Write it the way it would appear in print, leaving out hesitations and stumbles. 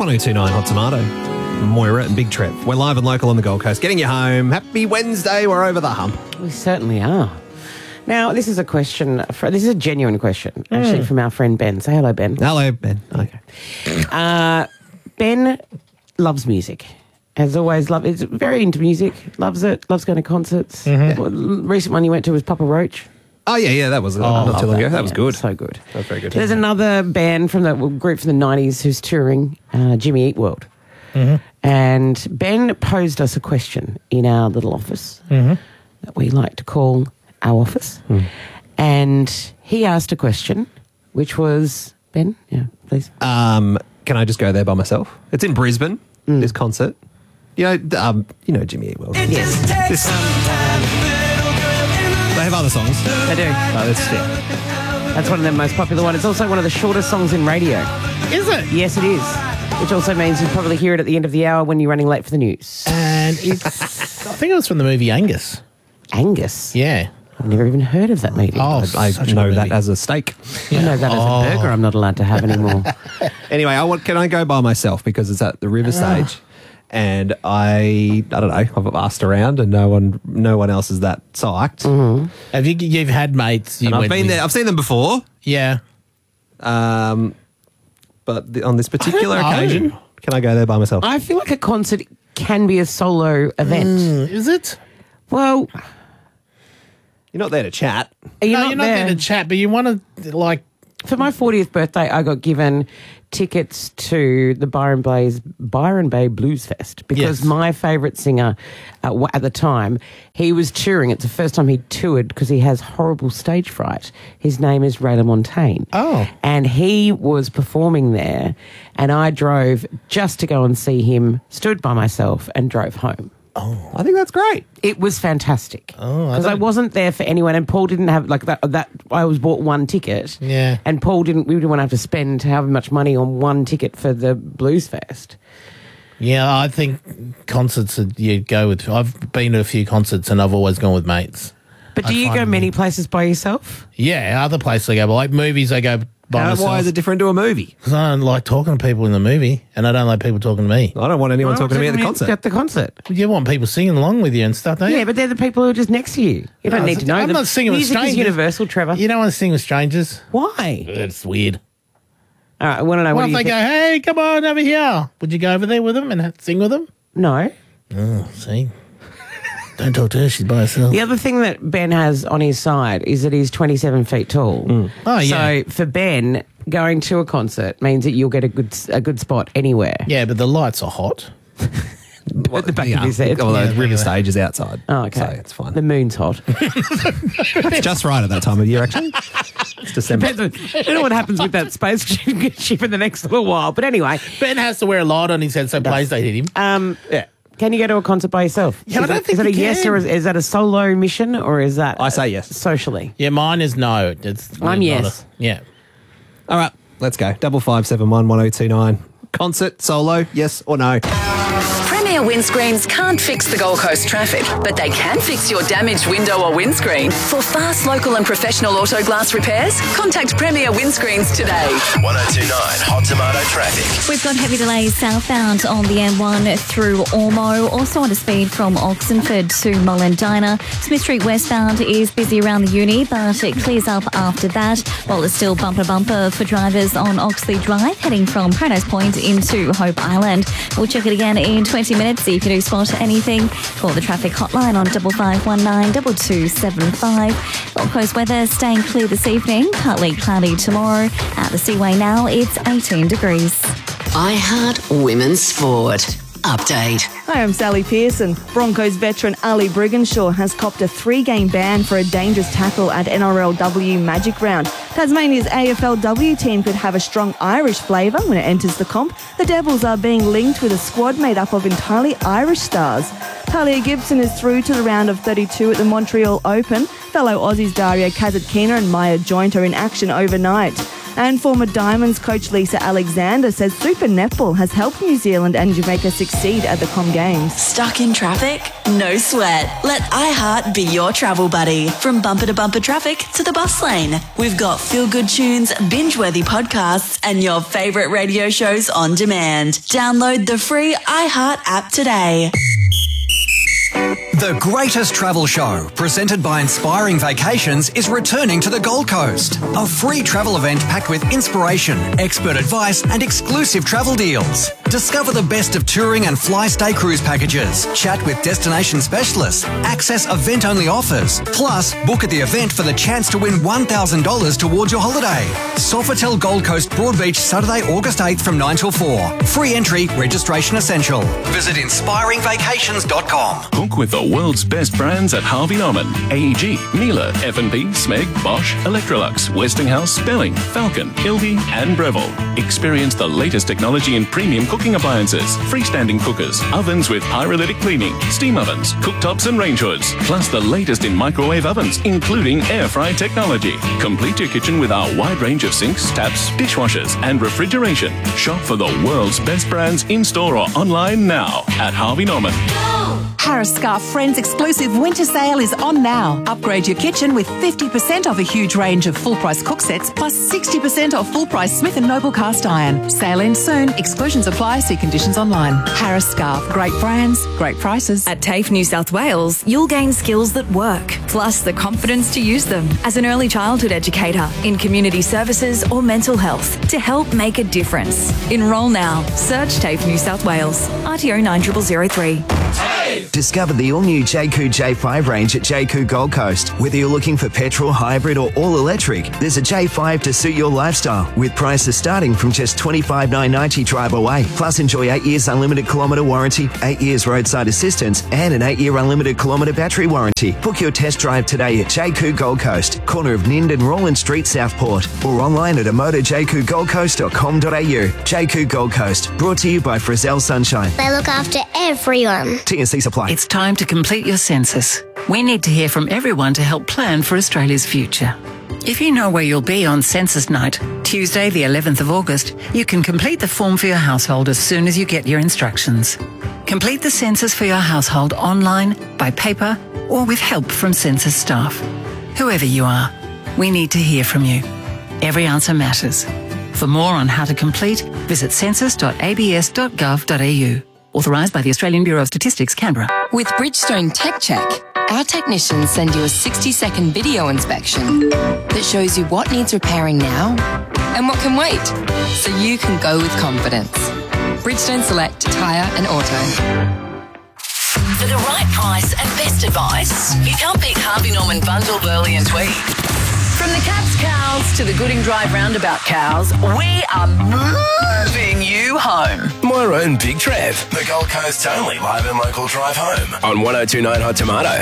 1029 Hot Tomato. Moira and Big Trev. We're live and local on the Gold Coast. Getting you home. Happy Wednesday. We're over the hump. We certainly are. Now, this is a question. This is a genuine question, actually, from our friend Ben. Say hello, Ben. Hello, Ben. Okay. Ben loves music. Has always loved. Is very into music. Loves it. Loves going to concerts. The recent one you went to was Papa Roach. Oh, yeah, that was not too long ago. That was good. So good. That was very good. There's another band from the group from the 90s who's touring, Jimmy Eat World. And Ben posed us a question in our little office that we like to call our office. And he asked a question, which was, Ben, please. Can I just go there by myself? It's in Brisbane, this concert. You know Jimmy Eat World. Yes. They have other songs. They do. That's one of the most popular ones. It's also one of the shortest songs in radio. Is it? Yes, it is. Which also means you'll probably hear it at the end of the hour when you're running late for the news. And it's, I think it was from the movie Angus. Angus? Yeah. I've never even heard of that movie. Oh, I such a know good that movie. as a steak. I know that as a burger I'm not allowed to have anymore. Anyway, can I go by myself because it's at the River Stage, and I don't know. I've asked around, and no one else is that psyched. Have you've had mates? And I've been there. I've seen them before. Yeah. But on this particular I don't know. occasion, can I go there by myself? I feel like a concert can be a solo event. Is it? Well, You're not there to chat. you're You're not there to chat, but you want to, like... For my 40th birthday, I got given tickets to the Byron Bay Blues Fest because Yes. my favourite singer at the time, he was touring. It's the first time he toured because he has horrible stage fright. His name is Ray LaMontagne. Oh. And he was performing there, and I drove just to go and see him, stood by myself and drove home. I think that's great. It was fantastic. Oh, Because I wasn't there for anyone, and Paul didn't have like that. I was bought one ticket. Yeah. And Paul didn't. We didn't want to have to spend however much money on one ticket for the Blues Fest. Yeah, I think concerts that you go with... I've been to a few concerts and I've always gone with mates. But do you go many places by yourself? Yeah, other places I go, but like movies I go by myself. Why is it different to a movie? Because I don't like talking to people in the movie, and I don't like people talking to me. I don't want anyone talking to me at the concert. At the concert. You want people singing along with you and stuff, don't you? Yeah, but they're the people who are just next to you. You don't need to know I'm them. not singing with Music strangers. is universal, Trevor. You don't want to sing with strangers. Why? It's weird. All right, I want to know What what if do you they go, hey, come on over here? Would you go over there with them and sing with them? No. Oh, see? Don't talk to her, she's by herself. The other thing that Ben has on his side is that he's 27 feet tall. Oh, yeah. So for Ben, going to a concert means that you'll get a good spot anywhere. Yeah, but the lights are hot. At the back of his head. Although the River Stage is outside. Oh, okay. So it's fine. The moon's hot. It's just right at that time of year, actually. It's December. I don't know what happens with that spaceship in the next little while. But anyway, Ben has to wear a light on his head so planes don't hit him. yeah. Can you go to a concert by yourself? Yeah, I don't think is that a you yes can. or is that a solo mission or is that I say yes. socially? Yeah, mine is no. I'm yes. Yeah. All right, let's go. 5571 1029. Concert, solo, yes or no? Premier windscreens can't fix the Gold Coast traffic, but they can fix your damaged window or windscreen. For fast, local and professional auto glass repairs, contact Premier Windscreens today. 1029 Hot Tomato Traffic. We've got heavy delays southbound on the M1 through Ormo, also at a speed from Oxenford to Mullendina. Smith Street westbound is busy around the uni, but it clears up after that, while it's still bumper for drivers on Oxley Drive, heading from Paradise Point into Hope Island. We'll check it again in 20 minutes, see if you do spot anything. Call the traffic hotline on 5519 2275. Gold Coast weather staying clear this evening, partly cloudy tomorrow. At the Seaway now, it's 18 degrees. iHeart Women's Sport. Update. Hi, I'm Sally Pearson. Broncos veteran Ali Brigginshaw has copped a 3-game ban for a dangerous tackle at NRLW Magic Round. Tasmania's AFLW team could have a strong Irish flavour when it enters the comp. The Devils are being linked with a squad made up of entirely Irish stars. Talia Gibson is through to the round of 32 at the Montreal Open. Fellow Aussies Daria Kasatkina and Maya Joint are in action overnight. And former Diamonds coach Lisa Alexander says Super Netball has helped New Zealand and Jamaica succeed at the Com Games. Stuck in traffic? No sweat. Let iHeart be your travel buddy. From bumper to bumper traffic to the bus lane. We've got feel-good tunes, binge-worthy podcasts, and your favourite radio shows on demand. Download the free iHeart app today. The greatest travel show, presented by Inspiring Vacations, is returning to the Gold Coast. A free travel event packed with inspiration, expert advice, and exclusive travel deals. Discover the best of touring and fly-stay cruise packages. Chat with destination specialists. Access event-only offers. Plus, book at the event for the chance to win $1,000 towards your holiday. Sofitel Gold Coast Broadbeach, Saturday, August 8th from 9 till 4. Free entry, registration essential. Visit inspiringvacations.com. Book with the world's best brands at Harvey Norman, AEG, Miele, F&B, Smeg, Bosch, Electrolux, Westinghouse, Belling, Falcon, Ilby and Breville. Experience the latest technology in premium cooking appliances, freestanding cookers, ovens with pyrolytic cleaning, steam ovens, cooktops and range hoods, plus the latest in microwave ovens, including air fry technology. Complete your kitchen with our wide range of sinks, taps, dishwashers and refrigeration. Shop for the world's best brands in-store or online now at Harvey Norman. Harris Scarf Friends exclusive winter sale is on now. Upgrade your kitchen with 50% off a huge range of full-price cook sets plus 60% off full-price Smith & Noble cast iron. Sale ends soon. Exclusions apply. See conditions online. Harris Scarf. Great brands, great prices. At TAFE New South Wales, you'll gain skills that work, plus the confidence to use them as an early childhood educator in community services or mental health to help make a difference. Enrol now. Search TAFE New South Wales. RTO 9003. Discover the all-new JQ J5 range at JQ Gold Coast. Whether you're looking for petrol, hybrid or all-electric, there's a J5 to suit your lifestyle with prices starting from just $25,990 drive away. Plus enjoy 8 years unlimited kilometre warranty, 8 years roadside assistance and an 8-year unlimited kilometre battery warranty. Book your test drive today at JQ Gold Coast, corner of Nind and Roland Street, Southport, or online at motorjqgoldcoast.com.au. JQ Gold Coast, brought to you by Frizzell Sunshine. They look after everyone. T&C supply. It's time to complete your census. We need to hear from everyone to help plan for Australia's future. If you know where you'll be on census night, Tuesday the 11th of August, you can complete the form for your household as soon as you get your instructions. Complete the census for your household online, by paper, or with help from census staff. Whoever you are, we need to hear from you. Every answer matters. For more on how to complete, visit census.abs.gov.au. Authorised by the Australian Bureau of Statistics, Canberra. With Bridgestone Tech Check, our technicians send you a 60-second video inspection that shows you what needs repairing now and what can wait, so you can go with confidence. Bridgestone Select Tyre and Auto. For the right price and best advice, you can't beat Harvey Norman Bundle, Burley and Tweed. From the Cats cows to the Gooding Drive roundabout cows, we are moving you home. Moira and Big Trev, the Gold Coast's only live and local drive home on 102.9 Hot Tomato.